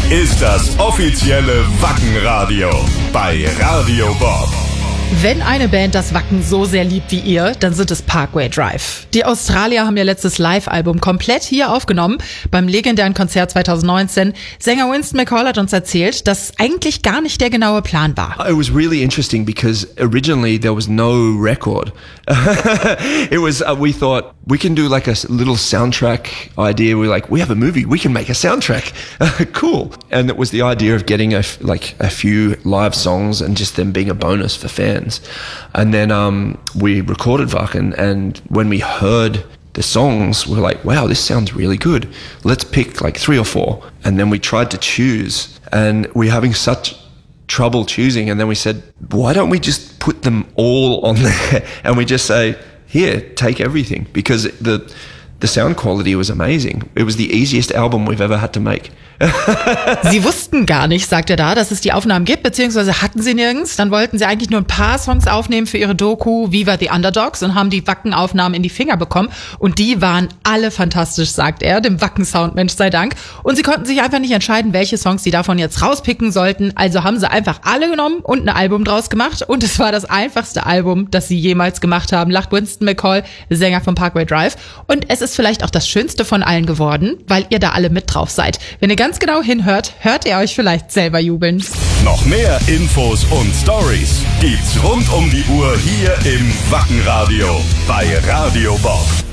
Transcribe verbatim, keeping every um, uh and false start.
ist das offizielle Wacken-Radio bei Radio Bob. Wenn eine Band das Wacken so sehr liebt wie ihr, dann sind es Parkway Drive. Die Australier haben ihr letztes Live-Album komplett hier aufgenommen, beim legendären Konzert zwanzig neunzehn. Sänger Winston McCall hat uns erzählt, dass eigentlich gar nicht der genaue Plan war. It was really interesting because originally there was no record. It was, uh, we thought we can do like a little soundtrack idea. We're like, we have a movie, we can make a soundtrack. Cool. And it was the idea of getting a, like a few live songs and just them being a bonus for fans. And then um, we recorded Wacken, and when we heard the songs, we were like, wow, this sounds really good. Let's pick like three or four. And then we tried to choose, and we were having such trouble choosing. And then we said, why don't we just put them all on there? And we just say, here, take everything. Because the the sound quality was amazing. It was the easiest album we've ever had to make. Sie wussten gar nicht, sagt er da, dass es die Aufnahmen gibt, beziehungsweise hatten sie nirgends. Dann wollten sie eigentlich nur ein paar Songs aufnehmen für ihre Doku Viva the Underdogs und haben die Wacken-Aufnahmen in die Finger bekommen. Und die waren alle fantastisch, sagt er, dem Wacken-Sound, Mensch sei Dank. Und sie konnten sich einfach nicht entscheiden, welche Songs sie davon jetzt rauspicken sollten. Also haben sie einfach alle genommen und ein Album draus gemacht. Und es war das einfachste Album, das sie jemals gemacht haben, lacht Winston McCall, Sänger von Parkway Drive. Und es ist vielleicht auch das Schönste von allen geworden, weil ihr da alle mit drauf seid. Wenn ihr ganz genau hinhört, hört ihr euch vielleicht selber jubeln. Noch mehr Infos und Stories gibt's rund um die Uhr hier im Wacken-Radio bei Radio Bob.